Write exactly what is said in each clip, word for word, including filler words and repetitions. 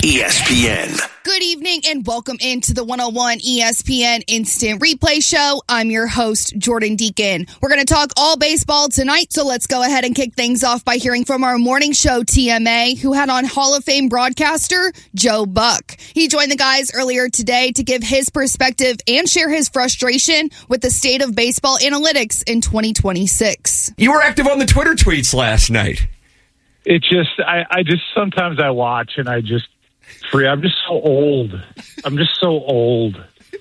E S P N. Good evening and welcome into the one oh one E S P N Instant Replay Show. I'm your host, Jordan Deacon. We're going to talk all baseball tonight, so let's go ahead and kick things off by hearing from our morning show T M A, who had on Hall of Fame broadcaster Joe Buck. He joined the guys earlier today to give his perspective and share his frustration with the state of baseball analytics in twenty twenty-six. You were active on the Twitter tweets last night. It just, I, I just, sometimes I watch and I just, free. I'm just so old. I'm just so old.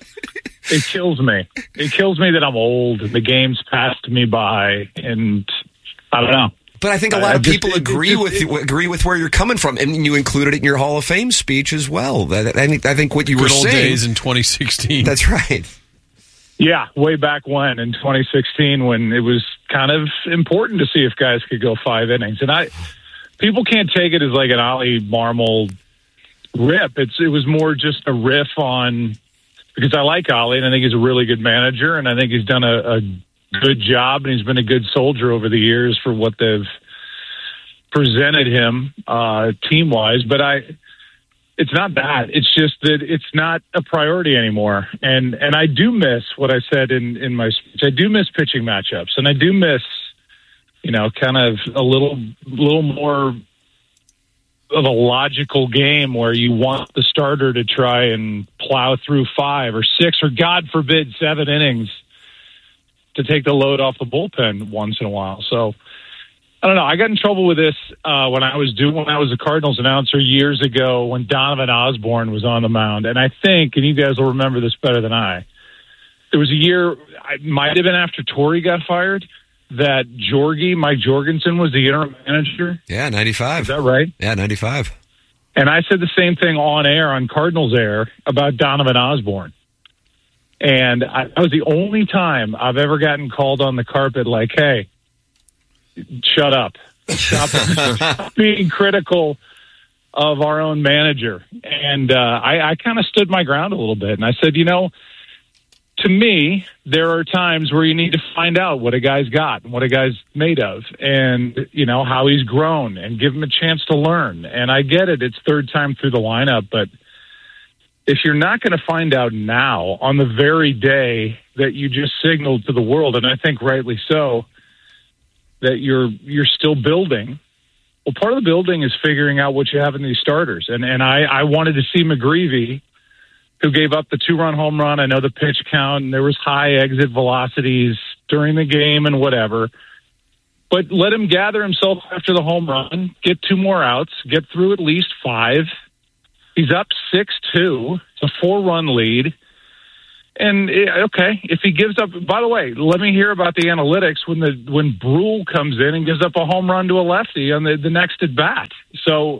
It kills me. It kills me that I'm old and the game's passed me by, and I don't know. But I think a lot I of just, people it, agree it, with it, agree with where you're coming from, and you included it in your Hall of Fame speech as well. I think I think what you Good were old saying days in twenty sixteen. That's right. Yeah, way back when in twenty sixteen, when it was kind of important to see if guys could go five innings, and I people can't take it as like an Ollie Marmol rip. It's it was more just a riff on, because I like Ollie and I think he's a really good manager and I think he's done a, a good job and he's been a good soldier over the years for what they've presented him uh, team wise. But I, it's not that. It's just that it's not a priority anymore. And and I do miss what I said in in my speech. I do miss pitching matchups, and I do miss, you know, kind of a little little more of a logical game where you want the starter to try and plow through five or six or, God forbid, seven innings to take the load off the bullpen once in a while. So I don't know. I got in trouble with this uh, when I was doing when I was a Cardinals announcer years ago when Donovan Osborne was on the mound, and I think, and you guys will remember this better than I, there was a year, it might have been after Torrey got fired, that Jorgie, Mike Jorgensen, was the interim manager. Yeah, ninety-five. Is that right? Yeah, ninety-five. And I said the same thing on air, on Cardinals air, about Donovan Osborne. And I, that was the only time I've ever gotten called on the carpet like, hey, shut up. Stop, stop being critical of our own manager. And uh, I, I kind of stood my ground a little bit. And I said, you know, to me, there are times where you need to find out what a guy's got and what a guy's made of and, you know, how he's grown and give him a chance to learn. And I get it. It's third time through the lineup. But if you're not going to find out now on the very day that you just signaled to the world, and I think rightly so, that you're you're still building, well, part of the building is figuring out what you have in these starters. And, and I, I wanted to see McGreevy, who gave up the two-run home run. I know the pitch count, and there was high exit velocities during the game and whatever. But let him gather himself after the home run, get two more outs, get through at least five. He's up six two. It's a four-run lead. And, okay, if he gives up – by the way, let me hear about the analytics when the when Brule comes in and gives up a home run to a lefty on the, the next at-bat. So,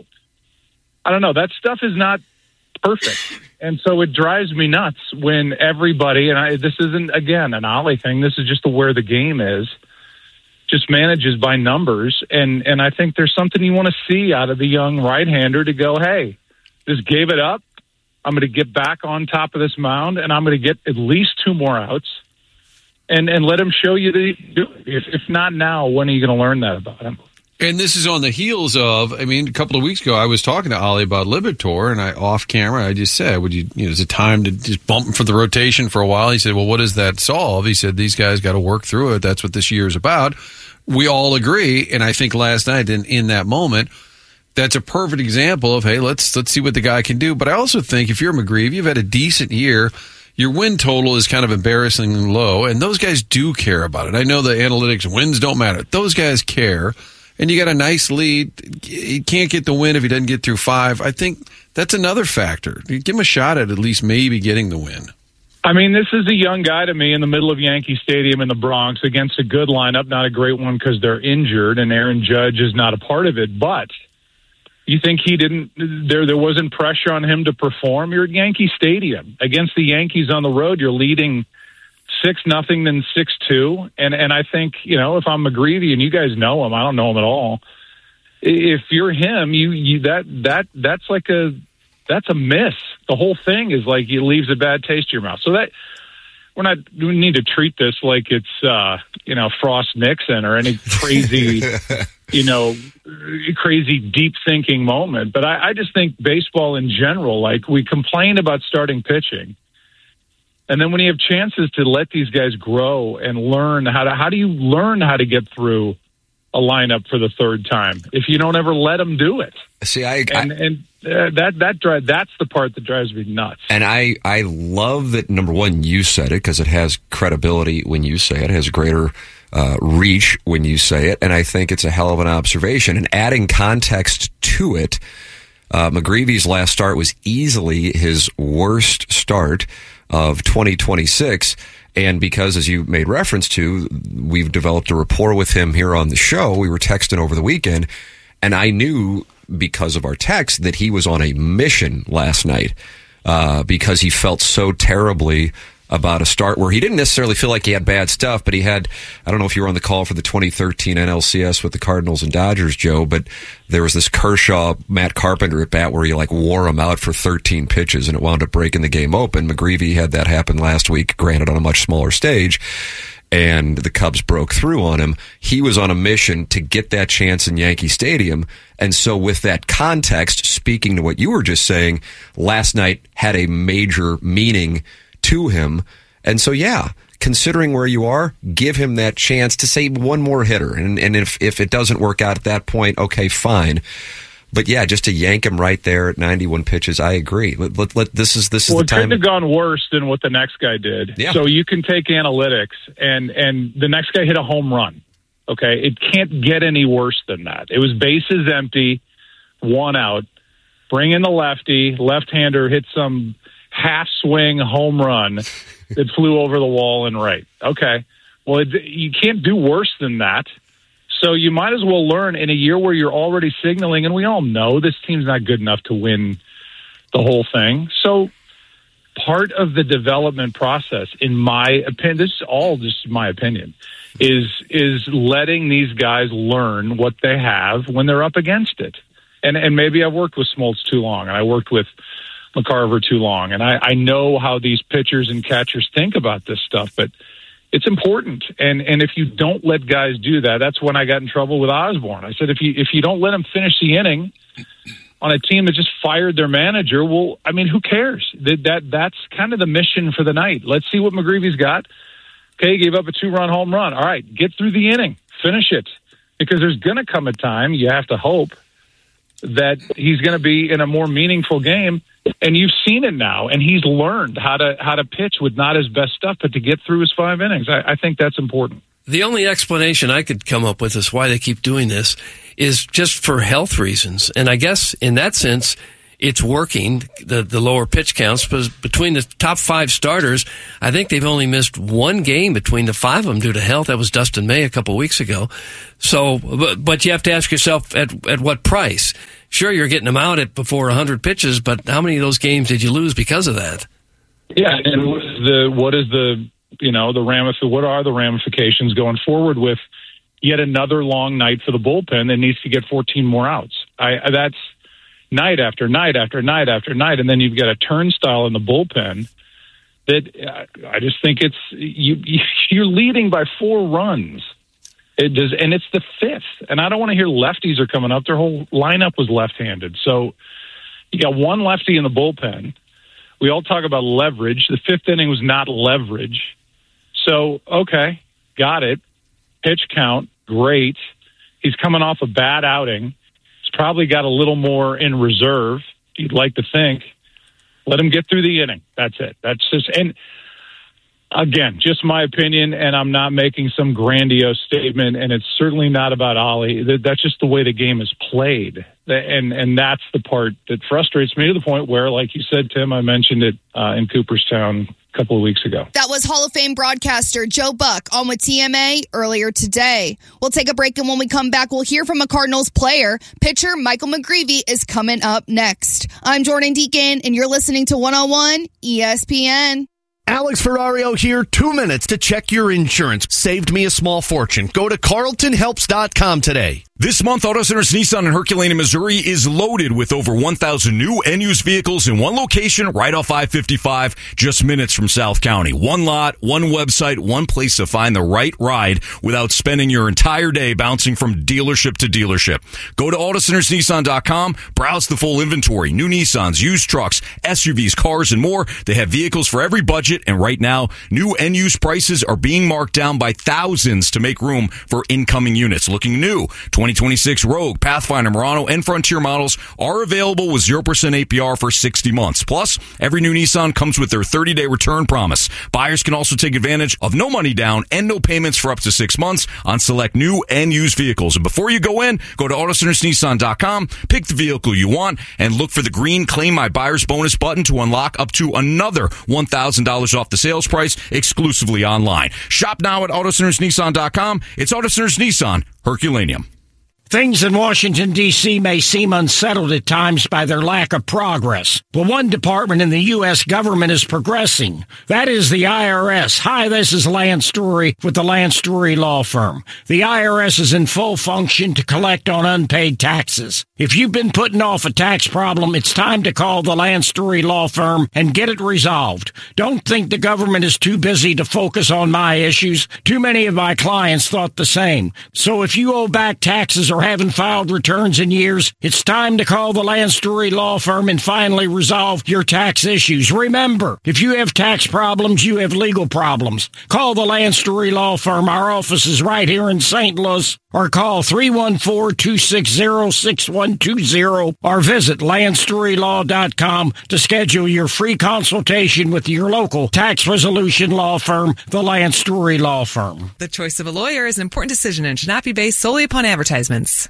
I don't know. That stuff is not – perfect. And so it drives me nuts when everybody, and I, this isn't, again, an Ollie thing, this is just the where the game is, just manages by numbers. And, and I think there's something you want to see out of the young right-hander to go, hey, just gave it up. I'm going to get back on top of this mound, and I'm going to get at least two more outs. And, and let him show you that he can do it. If, if not now, when are you going to learn that about him? And this is on the heels of, I mean, a couple of weeks ago, I was talking to Ollie about Liberatore, and I, off camera, I just said, would you, you know, is it time to just bump him for the rotation for a while? He said, well, what does that solve? He said, these guys got to work through it. That's what this year is about. We all agree. And I think last night in, in that moment, that's a perfect example of, hey, let's, let's see what the guy can do. But I also think if you're McGreevy, you've had a decent year. Your win total is kind of embarrassingly low, and those guys do care about it. I know the analytics wins don't matter. Those guys care. And you got a nice lead. He can't get the win if he doesn't get through five. I think that's another factor. Give him a shot at at least maybe getting the win. I mean, this is a young guy to me in the middle of Yankee Stadium in the Bronx against a good lineup, not a great one because they're injured and Aaron Judge is not a part of it. But you think he didn't, there, there wasn't pressure on him to perform? You're at Yankee Stadium against the Yankees on the road. You're leading six nothing, then six two, and and I think, you know, if I'm McGreevy, and you guys know him, I don't know him at all. If you're him, you you that that that's like a that's a miss. The whole thing is like it leaves a bad taste in your mouth. So that we're not we need to treat this like it's uh, you know Frost Nixon or any crazy you know, crazy deep thinking moment. But I, I just think baseball in general, like we complain about starting pitching. And then when you have chances to let these guys grow and learn how to, how do you learn how to get through a lineup for the third time if you don't ever let them do it? See, I, and, I and uh, that that drive that's the part that drives me nuts. And I I love that, number one, you said it, because it has credibility when you say it, it has greater uh, reach when you say it, and I think it's a hell of an observation. And adding context to it, uh, McGreevy's last start was easily his worst start of twenty twenty-six. And because, as you made reference to, we've developed a rapport with him here on the show. We were texting over the weekend, and I knew because of our text that he was on a mission last night uh, because he felt so terribly about a start where he didn't necessarily feel like he had bad stuff, but he had, I don't know if you were on the call for the twenty thirteen N L C S with the Cardinals and Dodgers, Joe, but there was this Kershaw, Matt Carpenter at bat where he like wore him out for thirteen pitches and it wound up breaking the game open. McGreevy had that happen last week, granted on a much smaller stage, and the Cubs broke through on him. He was on a mission to get that chance in Yankee Stadium. And so with that context, speaking to what you were just saying, last night had a major meaning to him. And so, yeah, considering where you are, give him that chance to say one more hitter. And, and if, if it doesn't work out at that point, okay, fine. But yeah, just to yank him right there at ninety-one pitches, I agree. Let, let, let, this is this is well, the time. It couldn't have gone worse than what the next guy did. Yeah. So you can take analytics, and and the next guy hit a home run. Okay, it can't get any worse than that. It was bases empty, one out. Bring in the lefty, left-hander hit some half swing home run that flew over the wall and right. Okay, well, it, you can't do worse than that. So you might as well learn in a year where you're already signaling, and we all know this team's not good enough to win the whole thing. So part of the development process, in my opinion, this is all just my opinion, is is letting these guys learn what they have when they're up against it. And and maybe I've worked with Smoltz too long, and I worked with McCarver too long, and I, I know how these pitchers and catchers think about this stuff, but it's important. And and if you don't let guys do that, that's when I got in trouble with Osborne. I said, if you if you don't let them finish the inning on a team that just fired their manager, well, I mean, who cares? That, that That's kind of the mission for the night. Let's see what McGreevy's got. Okay, gave up a two-run home run. All right, get through the inning. Finish it. Because there's going to come a time, you have to hope, that he's going to be in a more meaningful game. And you've seen it now, and he's learned how to how to pitch with not his best stuff, but to get through his five innings. I, I think that's important. The only explanation I could come up with is why they keep doing this is just for health reasons. And I guess in that sense, it's working, the, the lower pitch counts, because between the top five starters, I think they've only missed one game between the five of them due to health. That was Dustin May a couple of weeks ago. So, but, but you have to ask yourself at, at what price? Sure, you're getting them out at before one hundred pitches, but how many of those games did you lose because of that? Yeah, and what is the, what is the, you know, the ramif- what are the ramifications going forward with yet another long night for the bullpen that needs to get fourteen more outs? I, that's night after night after night after night, and then you've got a turnstile in the bullpen that uh, I just think it's you, you're leading by four runs. It does, and it's the fifth. And I don't want to hear lefties are coming up. Their whole lineup was left-handed. So you got one lefty in the bullpen. We all talk about leverage. The fifth inning was not leverage. So, okay, got it. Pitch count, great. He's coming off a bad outing. He's probably got a little more in reserve, you'd like to think. Let him get through the inning. That's it. That's just, and again, just my opinion, and I'm not making some grandiose statement, and it's certainly not about Ollie. That's just the way the game is played. And and that's the part that frustrates me to the point where, like you said, Tim, I mentioned it uh, in Cooperstown a couple of weeks ago. That was Hall of Fame broadcaster Joe Buck on with T M A earlier today. We'll take a break, and when we come back, we'll hear from a Cardinals player. Pitcher Michael McGreevy is coming up next. I'm Jordan Deacon, and you're listening to one oh one E S P N. Alex Ferrario here. Two minutes to check your insurance. Saved me a small fortune. Go to carlton helps dot com today. This month, Auto Centers Nissan in Herculaneum, Missouri is loaded with over one thousand new and used vehicles in one location right off I fifty-five, just minutes from South County. One lot, one website, one place to find the right ride without spending your entire day bouncing from dealership to dealership. Go to auto centers nissan dot com, browse the full inventory, new Nissans, used trucks, S U Vs, cars, and more. They have vehicles for every budget, and right now, new and used prices are being marked down by thousands to make room for incoming units. Looking new, twenty twenty-six Rogue, Pathfinder, Murano, and Frontier models are available with zero percent A P R for sixty months. Plus, every new Nissan comes with their thirty-day return promise. Buyers can also take advantage of no money down and no payments for up to six months on select new and used vehicles. And before you go in, go to auto centers nissan dot com, pick the vehicle you want, and look for the green Claim My Buyer's Bonus button to unlock up to another one thousand dollars off the sales price exclusively online. Shop now at auto centers nissan dot com. It's Auto Centers Nissan, Herculaneum. Things in Washington, D C may seem unsettled at times by their lack of progress, but one department in the U S government is progressing. That is the I R S. Hi, this is Lance Story with the Lance Story Law Firm. The I R S is in full function to collect on unpaid taxes. If you've been putting off a tax problem, it's time to call the Lance Story Law Firm and get it resolved. Don't think the government is too busy to focus on my issues. Too many of my clients thought the same. So if you owe back taxes or haven't filed returns in years, it's time to call the Lance Story Law Firm and finally resolve your tax issues. Remember, if you have tax problems, you have legal problems. Call the Lance Story Law Firm. Our office is right here in Saint Louis. Or call three one four, two six zero, six one two zero or visit lance story law dot com to schedule your free consultation with your local tax resolution law firm, the Lance Story Law Firm. The choice of a lawyer is an important decision and should not be based solely upon advertisements.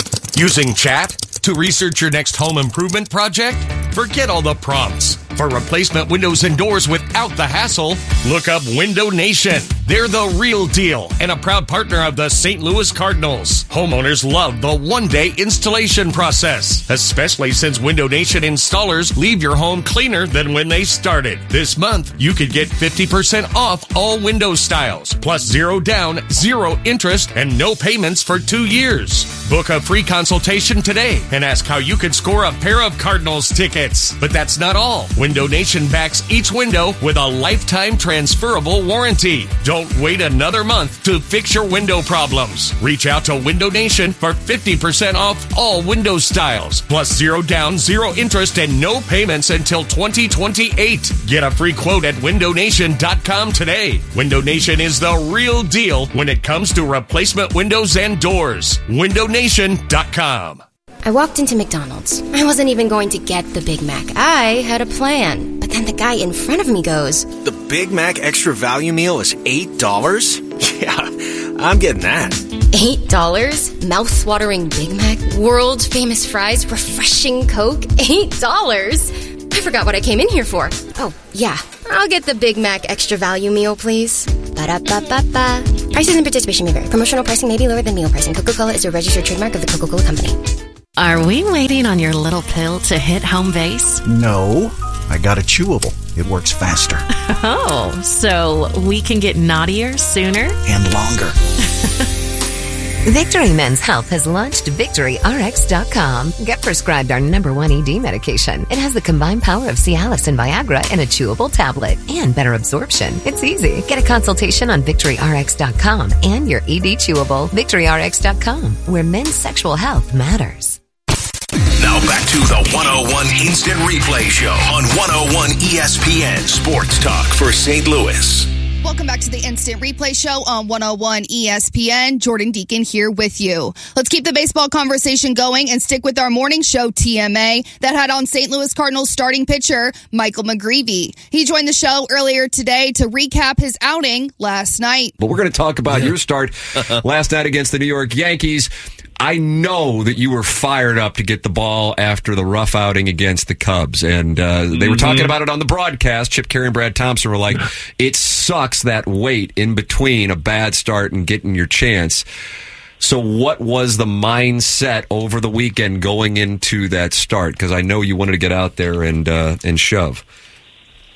Using chat to research your next home improvement project? Forget all the prompts. For replacement windows and doors without the hassle, look up Window Nation. They're the real deal and a proud partner of the Saint Louis Cardinals. Homeowners love the one-day installation process, especially since Window Nation installers leave your home cleaner than when they started. This month, you could get fifty percent off all window styles, plus zero down, zero interest, and no payments for two years. Book a free consultation today and ask how you could score a pair of Cardinals tickets. But that's not all. Window Nation backs each window with a lifetime transferable warranty. Don't wait another month to fix your window problems. Reach out to Window Nation for fifty percent off all window styles, plus zero down, zero interest, and no payments until twenty twenty-eight. Get a free quote at window nation dot com today. Window Nation is the real deal when it comes to replacement windows and doors. window nation dot com. I walked into McDonald's. I wasn't even going to get the Big Mac. I had a plan. But then the guy in front of me goes, "The Big Mac Extra Value Meal is eight dollars? Yeah, I'm getting that." eight dollars? Mouth-watering Big Mac? World-famous fries? Refreshing Coke? eight dollars? I forgot what I came in here for. Oh, yeah. I'll get the Big Mac Extra Value Meal, please. Ba-da-ba-ba-ba. Prices and participation may vary. Promotional pricing may be lower than meal pricing. Coca-Cola is a registered trademark of the Coca-Cola Company. Are we waiting on your little pill to hit home base? No, I got a chewable. It works faster. Oh, so we can get naughtier sooner? And longer. Victory Men's Health has launched Victory R X dot com. Get prescribed our number one E D medication. It has the combined power of Cialis and Viagra in a chewable tablet and better absorption. It's easy. Get a consultation on Victory R X dot com and your E D chewable. Victory R X dot com, where men's sexual health matters. Now back to the one oh one Instant Replay Show on one oh one E S P N Sports Talk for Saint Louis. Welcome back to the Instant Replay Show on one oh one E S P N. Jordan Deacon here with you. Let's keep the baseball conversation going and stick with our morning show T M A that had on Saint Louis Cardinals starting pitcher Michael McGreevy. He joined the show earlier today to recap his outing last night. But we're going to talk about your start last night against the New York Yankees. I know that you were fired up to get the ball after the rough outing against the Cubs. And uh, they were talking about it on the broadcast. Chip Carey and Brad Thompson were like, it sucks that wait in between a bad start and getting your chance. So what was the mindset over the weekend going into that start? Because I know you wanted to get out there and uh, and shove.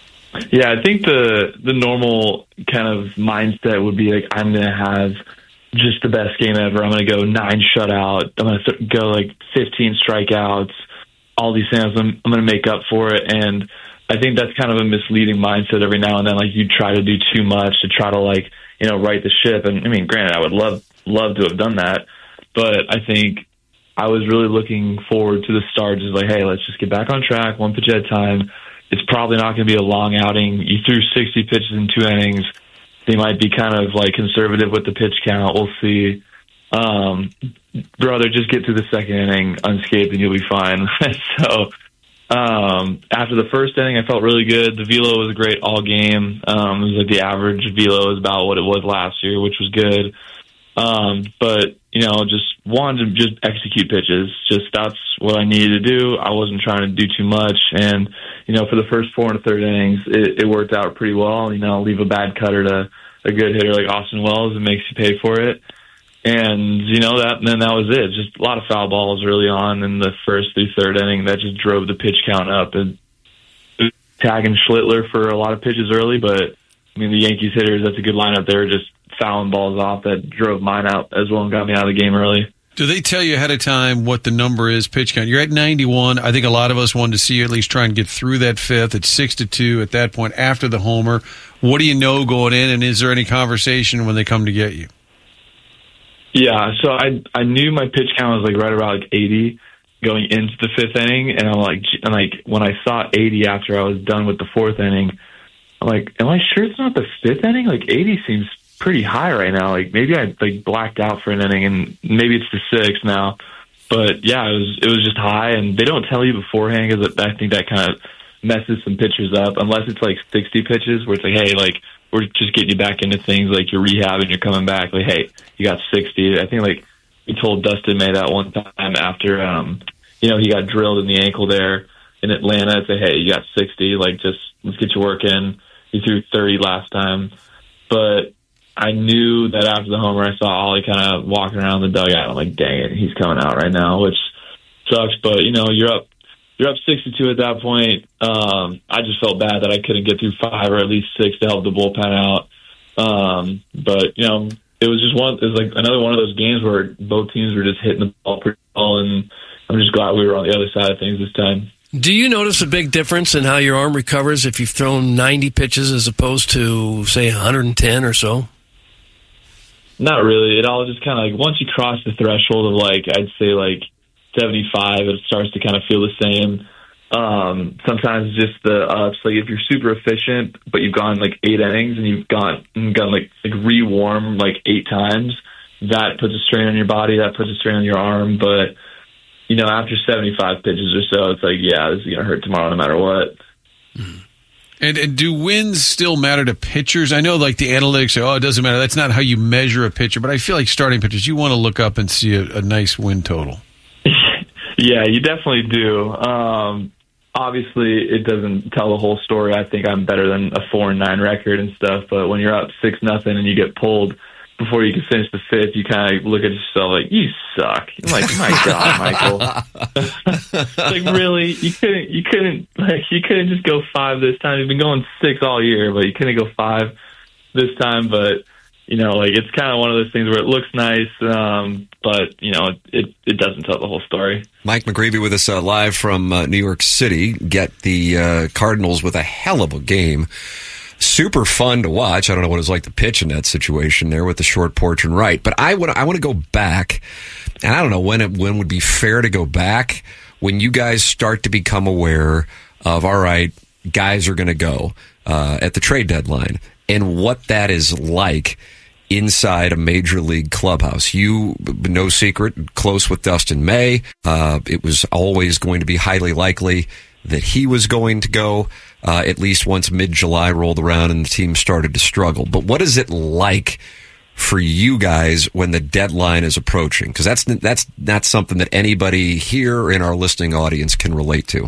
Yeah, I think the the normal kind of mindset would be like, I'm going to have just the best game ever. I'm going to go nine shutout. I'm going to th- go like fifteen strikeouts. All these things. I'm, I'm going to make up for it. And I think that's kind of a misleading mindset every now and then. Like you try to do too much to try to like, you know, right the ship. And I mean, granted, I would love, love to have done that. But I think I was really looking forward to the start. Just like, hey, let's just get back on track, one pitch at a time. It's probably not going to be a long outing. You threw sixty pitches in two innings. They might be kind of like conservative with the pitch count. We'll see. Um, brother, just get through the second inning unscathed and you'll be fine. so um, after the first inning, I felt really good. The velo was great all game. Um, it was like the average velo is about what it was last year, which was good. Um, but, you know, just wanted to just execute pitches. Just that's what I needed to do. I wasn't trying to do too much. And, you know, for the first four and a third innings, it, it worked out pretty well. You know, leave a bad cutter to a good hitter like Austin Wells, it makes you pay for it. And, you know, that, and then that was it. Just a lot of foul balls early on in the first through third inning that just drove the pitch count up. And tagging Schlittler for a lot of pitches early, but, I mean, the Yankees hitters, that's a good lineup there, just fouling balls off that drove mine out as well and got me out of the game early. Do they tell you ahead of time what the number is, pitch count? You're at ninety-one. I think a lot of us wanted to see you at least try and get through that fifth. It's six to two at that point after the homer. What do you know going in, and is there any conversation when they come to get you? Yeah, so I I knew my pitch count was like right around like eighty going into the fifth inning, and I'm like, and like when I saw eighty after I was done with the fourth inning, I'm like, am I sure it's not the fifth inning? Like eighty seems pretty high right now. Like maybe I like blacked out for an inning, and maybe it's the sixth now. But yeah, it was it was just high, and they don't tell you beforehand because I think that kind of messes some pitchers up. Unless it's like sixty pitches, where it's like, hey, like we're just getting you back into things like your rehab, and you're coming back. Like, hey, you got sixty. I think like we told Dustin May that one time after, um, you know, he got drilled in the ankle there in Atlanta. It's like, hey, you got sixty. Like, just let's get you working. He threw thirty last time, but I knew that after the homer, I saw Ollie kind of walking around the dugout. I'm like, dang it, he's coming out right now, which sucks. But, you know, you're up you're up sixty-two at that point. Um, I just felt bad that I couldn't get through five or at least six to help the bullpen out. Um, but, you know, it was just one, it was like another one of those games where both teams were just hitting the ball pretty well, and I'm just glad we were on the other side of things this time. Do you notice a big difference in how your arm recovers if you've thrown ninety pitches as opposed to, say, one hundred ten or so? Not really. It all just kind of like once you cross the threshold of like I'd say like seventy-five, it starts to kind of feel the same. Um, sometimes just the ups, like if you're super efficient, but you've gone like eight innings and you've gone and gone like like re-warm like eight times, that puts a strain on your body. That puts a strain on your arm. But you know, after seventy-five pitches or so, it's like, yeah, this is gonna hurt tomorrow no matter what. Mm-hmm. And, and do wins still matter to pitchers? I know, like, the analytics say, oh, it doesn't matter. That's not how you measure a pitcher. But I feel like starting pitchers, you want to look up and see a, a nice win total. Yeah, you definitely do. Um, obviously, it doesn't tell the whole story. I think I'm better than a four and nine record and stuff. But when you're up six nothing and you get pulled before you can finish the fifth, you kind of look at yourself like, you suck. I'm like, my God, Michael. Like, really? You couldn't, you couldn't, like, you couldn't just go five this time. You've been going six all year, but you couldn't go five this time. But, you know, like, it's kind of one of those things where it looks nice, um, but, you know, it, it doesn't tell the whole story. Mike McGreevy with us uh, live from uh, New York City. Get the uh, Cardinals with a hell of a game. Super fun to watch. I don't know what it's like to pitch in that situation there with the short porch and right. But I want I want to go back, and I don't know when it when would be fair to go back when you guys start to become aware of, all right, guys are going to go uh, at the trade deadline, and what that is like inside a major league clubhouse. You, no secret, close with Dustin May. Uh, it was always going to be highly likely that he was going to go, uh, at least once mid-July rolled around and the team started to struggle. But what is it like for you guys when the deadline is approaching? Because that's that's not something that anybody here in our listening audience can relate to.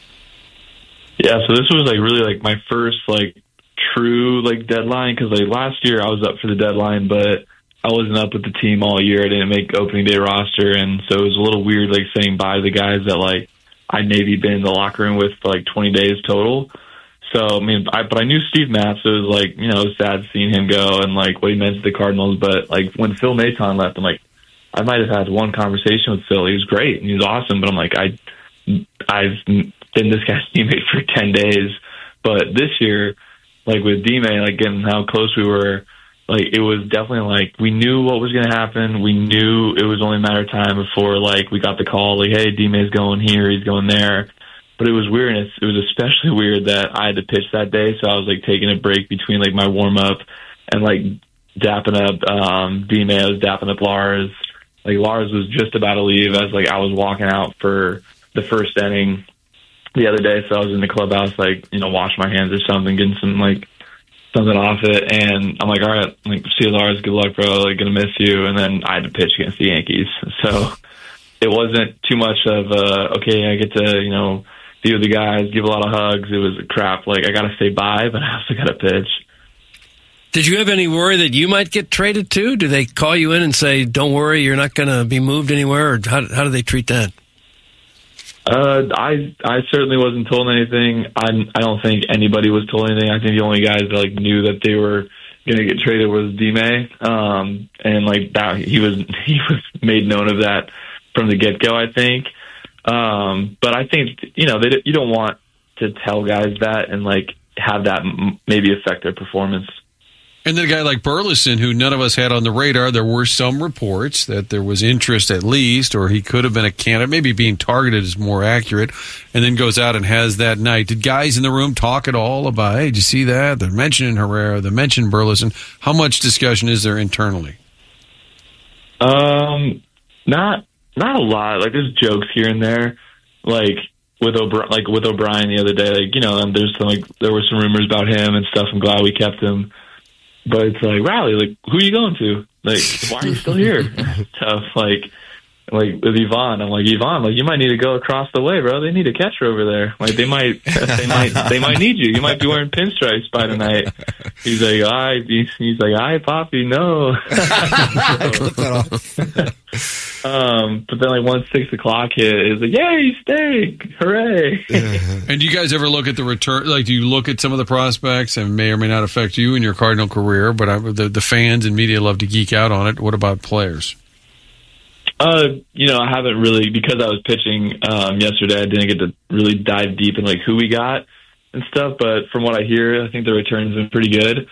Yeah, so this was like really like my first like true like deadline, because like last year I was up for the deadline, but I wasn't up with the team all year. I didn't make opening day roster, and so it was a little weird like saying bye to the guys that like I'd maybe been in the locker room with for like twenty days total. So, I mean, I, but I knew Steve Matz, so it was like, you know, it was sad seeing him go and like what he meant to the Cardinals. But like when Phil Maton left, I'm like, I might have had one conversation with Phil. He was great and he was awesome, but I'm like, I, I've been this guy's teammate for ten days. But this year, like with D-May, like given how close we were, like it was definitely like we knew what was going to happen. We knew it was only a matter of time before like we got the call, like, hey, D-May's going here, he's going there. But it was weird, and it was especially weird that I had to pitch that day, so I was like taking a break between like my warm up and like dapping up um, D-May, I was dapping up Lars. Like Lars was just about to leave as like I was walking out for the first inning the other day, so I was in the clubhouse like, you know, washing my hands or something, getting some like something off it, and I'm like, all right, like, see you, Lars, good luck, bro, like gonna miss you. And then I had to pitch against the Yankees, so it wasn't too much of uh okay, I get to, you know, be with the guys, give a lot of hugs. It was crap, like I gotta say bye, but I also gotta pitch. Did you have any worry that you might get traded too? Do they call you in and say, don't worry, you're not going to be moved anywhere? Or how, how do they treat that? Uh, I I certainly wasn't told anything. I I don't think anybody was told anything. I think the only guys that like knew that they were going to get traded was D-May. Um, and like that, he was, he was made known of that from the get-go, I think. Um, but I think, you know, they, you don't want to tell guys that and like have that m- maybe affect their performance. And then a guy like Burleson, who none of us had on the radar, there were some reports that there was interest at least, or he could have been a candidate. Maybe being targeted is more accurate, and then goes out and has that night. Did guys in the room talk at all about, hey, did you see that? They're mentioning Herrera, they're mentioning Burleson. How much discussion is there internally? Um, not not a lot. Like, there's jokes here and there. Like, with O'Brien, like with O'Brien the other day, like, you know, and there's some, like, there were some rumors about him and stuff. I'm glad we kept him. But it's like, Riley, like, who are you going to? Like, why are you still here? Stuff like, like with Yvonne, I'm like, Yvonne, like, you might need to go across the way, bro. They need a catcher over there. Like, they might, they might, they might need you. You might be wearing pinstripes by tonight. He's like, I, he's, he's like, I, Poppy, no. Clip that off. um, but then like once six o'clock hit, it's like, yay, steak, hooray! And do you guys ever look at the return? Like, do you look at some of the prospects, and may or may not affect you in your Cardinal career? But I, the the fans and media love to geek out on it. What about players? Uh, you know, I haven't really, because I was pitching um, yesterday, I didn't get to really dive deep in like who we got and stuff. But from what I hear, I think the return's been pretty good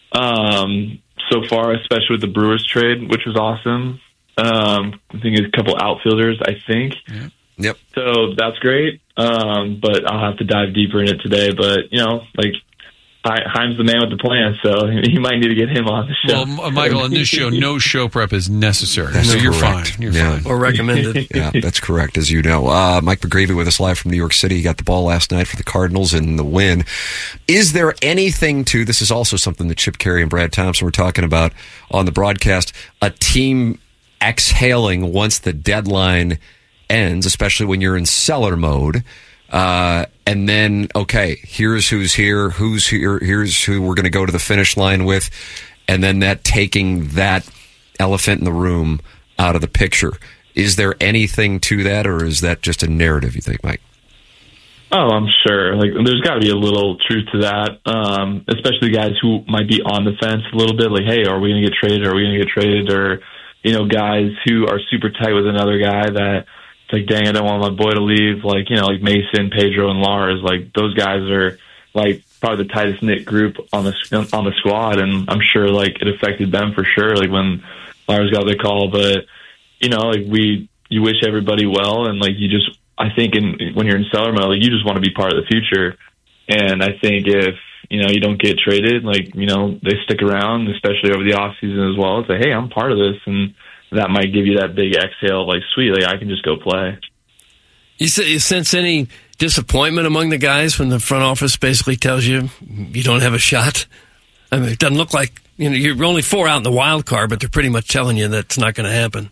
um, so far, especially with the Brewers trade, which was awesome. Um, I think it's a couple outfielders, I think. Yeah. Yep. So that's great. Um, but I'll have to dive deeper in it today. But, you know, like, Heim's the man with the plan, so you might need to get him on the show. Well, Michael, on this show, no show prep is necessary, That's so you're correct. fine. You're Yeah. fine. Or recommended. Yeah, that's correct, as you know. Uh, Mike McGravy with us live from New York City. He got the ball last night for the Cardinals in the win. Is there anything to, this is also something that Chip Carey and Brad Thompson were talking about on the broadcast, a team exhaling once the deadline ends, especially when you're in seller mode. Uh, and then, okay, here's who's here, who's here, here's who we're going to go to the finish line with, and then that taking that elephant in the room out of the picture. Is there anything to that, or is that just a narrative, you think, Mike? Oh, I'm sure. Like, there's got to be a little truth to that, um, especially guys who might be on the fence a little bit, like, hey, are we going to get traded, are we going to get traded, or, you know, guys who are super tight with another guy that, it's like, dang, I don't want my boy to leave. Like, you know, like Mason, Pedro, and Lars. Like, those guys are like probably the tightest knit group on the on the squad, and I'm sure like it affected them for sure. Like when Lars got the call, but you know, like we, you wish everybody well, and like you just, I think, in when you're in seller mode, like you just want to be part of the future. And I think if you know you don't get traded, like you know they stick around, especially over the off season as well. It's like, hey, I'm part of this, and that might give you that big exhale, like, sweet, like, I can just go play. You, say, you sense any disappointment among the guys when the front office basically tells you you don't have a shot? I mean, it doesn't look like, you know, you're only four out in the wild card, but they're pretty much telling you that's not going to happen.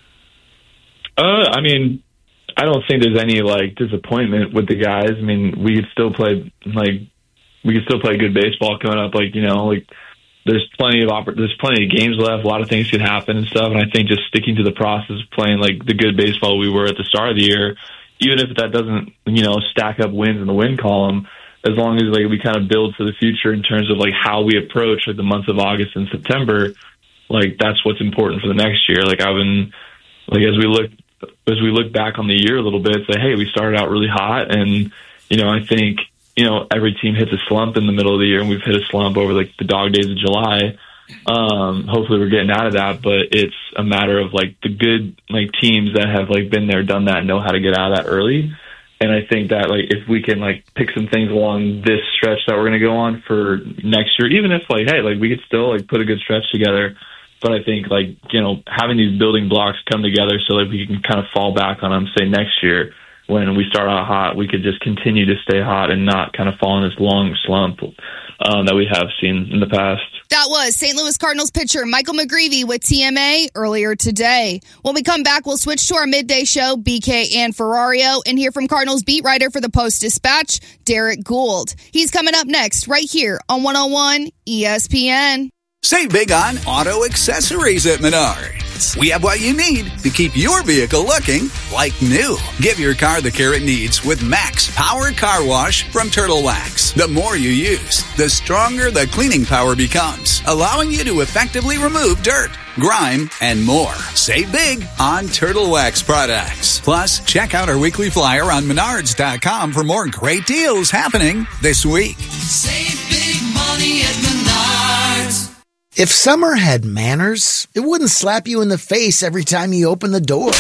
Uh, I mean, I don't think there's any, like, disappointment with the guys. I mean, we could still play, like, we could still play good baseball coming up, like, you know, like, There's plenty of oppor- there's plenty of games left. A lot of things could happen and stuff. And I think just sticking to the process of playing like the good baseball we were at the start of the year, even if that doesn't, you know, stack up wins in the win column, as long as like we kind of build for the future in terms of like how we approach like the months of August and September, like that's what's important for the next year. Like I've been like as we look as we look back on the year a little bit, say, hey, we started out really hot, and you know I think you know every team hits a slump in the middle of the year, and we've hit a slump over like the dog days of July. Um, hopefully we're getting out of that, but it's a matter of like the good like teams that have like been there, done that, know how to get out of that early. And I think that like if we can like pick some things along this stretch that we're going to go on for next year, even if like hey like we could still like put a good stretch together, but I think like you know having these building blocks come together so that we can kind of fall back on them, say next year when we start out hot, we could just continue to stay hot and not kind of fall in this long slump um, that we have seen in the past. That was Saint Louis Cardinals pitcher Michael McGreevy with T M A earlier today. When we come back, we'll switch to our midday show, B K and Ferrario, and hear from Cardinals beat writer for the Post-Dispatch, Derek Gould. He's coming up next right here on one oh one E S P N. Save big on auto accessories at Menards. We have what you need to keep your vehicle looking like new. Give your car the care it needs with Max Power Car Wash from Turtle Wax. The more you use, the stronger the cleaning power becomes, allowing you to effectively remove dirt, grime, and more. Save big on Turtle Wax products. Plus, check out our weekly flyer on Menards dot com for more great deals happening this week. Save big money at Menards. If summer had manners, it wouldn't slap you in the face every time you open the door.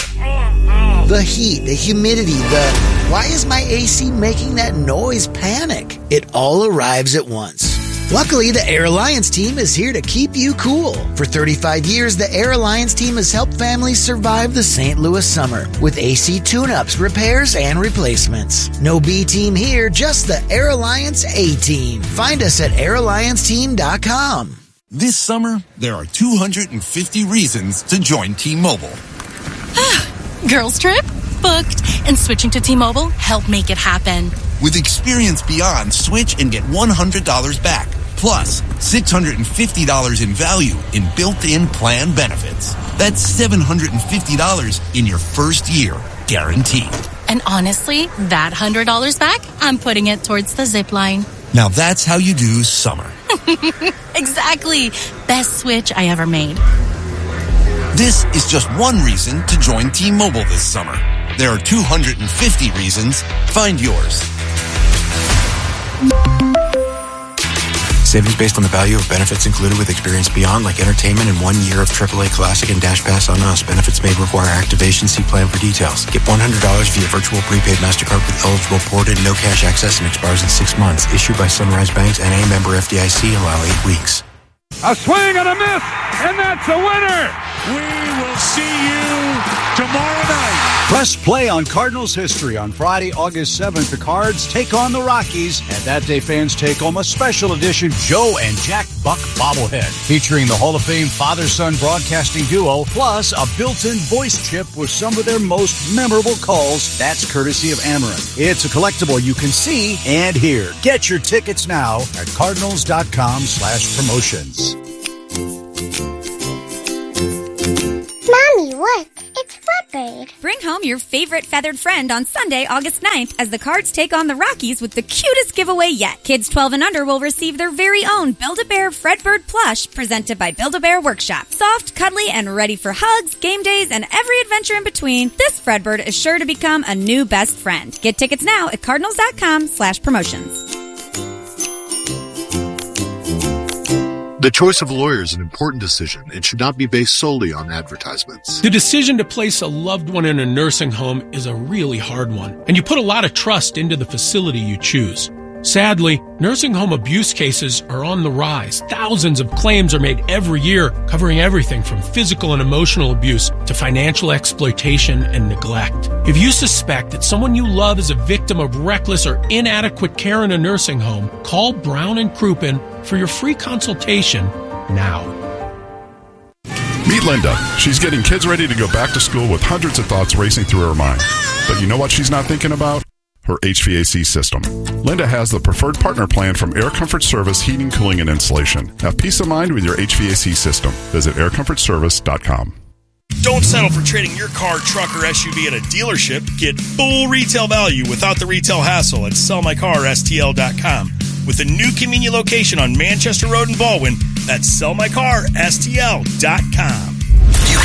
The heat, the humidity, the why is my A C making that noise panic? It all arrives at once. Luckily, the Air Alliance team is here to keep you cool. For thirty-five years, the Air Alliance team has helped families survive the Saint Louis summer with A C tune-ups, repairs, and replacements. No B team here, just the Air Alliance A team. Find us at air alliance team dot com. This summer, there are two hundred fifty reasons to join T-Mobile. Girls trip? Booked. And switching to T-Mobile helped make it happen. With Experience Beyond, switch and get one hundred dollars back. Plus, six hundred fifty dollars in value in built-in plan benefits. That's seven hundred fifty dollars in your first year, guaranteed. And honestly, that one hundred dollars back, I'm putting it towards the zip line. Now that's how you do summer. Exactly. Best switch I ever made. This is just one reason to join T-Mobile this summer. There are two hundred fifty reasons. Find yours. Savings based on the value of benefits included with Experience Beyond, like entertainment and one year of triple A Classic and Dash Pass on us. Benefits may require activation. See plan for details. Get one hundred dollars via virtual prepaid MasterCard with eligible ported no cash access and expires in six months. Issued by Sunrise Banks and a member F D I C. Allow eight weeks. A swing and a miss, and that's a winner. We will see you tomorrow night. Press play on Cardinals history. On Friday, August seventh, the Cards take on the Rockies, and that day fans take home a special edition Joe and Jack Buck bobblehead featuring the Hall of Fame father-son broadcasting duo, plus a built-in voice chip with some of their most memorable calls. That's courtesy of Amarin. It's a collectible you can see and hear. Get your tickets now at cardinals dot com slash promotions. Mommy, look. It's Fredbird. Bring home your favorite feathered friend on Sunday, August ninth, as the Cards take on the Rockies with the cutest giveaway yet. Kids twelve and under will receive their very own Build-A-Bear Fredbird plush presented by Build-A-Bear Workshop. Soft, cuddly, and ready for hugs, game days, and every adventure in between, this Fredbird is sure to become a new best friend. Get tickets now at cardinals dot com slash promotions. The choice of a lawyer is an important decision and should not be based solely on advertisements. The decision to place a loved one in a nursing home is a really hard one, and you put a lot of trust into the facility you choose. Sadly, nursing home abuse cases are on the rise. Thousands of claims are made every year, covering everything from physical and emotional abuse to financial exploitation and neglect. If you suspect that someone you love is a victim of reckless or inadequate care in a nursing home, call Brown and Crouppen for your free consultation now. Meet Linda. She's getting kids ready to go back to school with hundreds of thoughts racing through her mind. But you know what she's not thinking about? Her H V A C system. Linda has the preferred partner plan from Air Comfort Service Heating, Cooling, and Insulation. Have peace of mind with your H V A C system. Visit air comfort service dot com. Don't settle for trading your car, truck, or S U V at a dealership. Get full retail value without the retail hassle at sell my car S T L dot com. With a new convenient location on Manchester Road in Baldwin, that's sell my car S T L dot com.